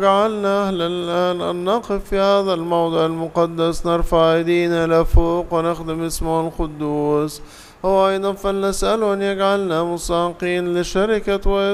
جعلنا أهلا الآن أن نقف في هذا الموضع المقدس نرفع أيدينا إلى فوق ونخدم اسمه القدوس. هو أيضا فلنسأله أن يجعلنا مستحقين لشركة